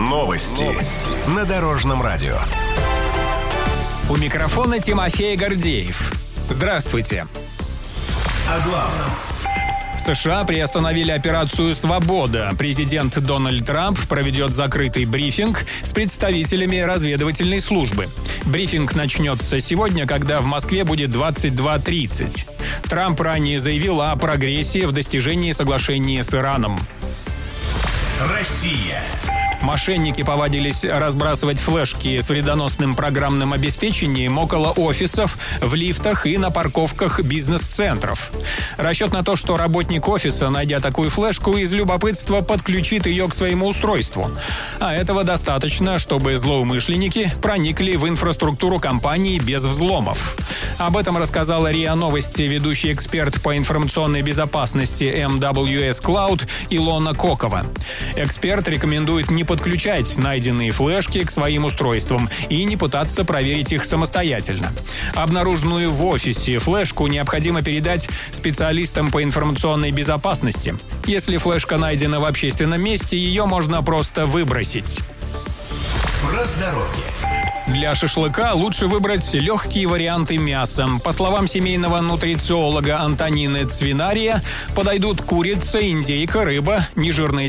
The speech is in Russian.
Новости на Дорожном радио. У микрофона Тимофей Гордеев. Здравствуйте. О главном. США приостановили операцию «Свобода». Президент Дональд Трамп проведет закрытый брифинг с представителями разведывательной службы. Брифинг начнется сегодня, когда в Москве будет 22:30. Трамп ранее заявил о прогрессе в достижении соглашения с Ираном. Россия. Мошенники повадились разбрасывать флешки с вредоносным программным обеспечением около офисов, в лифтах и на парковках бизнес-центров. Расчет на то, что работник офиса, найдя такую флешку, из любопытства подключит ее к своему устройству. А этого достаточно, чтобы злоумышленники проникли в инфраструктуру компании без взломов. Об этом рассказала РИА Новости ведущий эксперт по информационной безопасности MWS Cloud Илона Кокова. Эксперт рекомендует не подключать найденные флешки к своим устройствам и не пытаться проверить их самостоятельно. Обнаруженную в офисе флешку необходимо передать специалистам по информационной безопасности. Если флешка найдена в общественном месте, ее можно просто выбросить. Про здоровье. Для шашлыка лучше выбрать легкие варианты мяса. По словам семейного нутрициолога Антонины Цвинария, подойдут курица, индейка, рыба, нежирные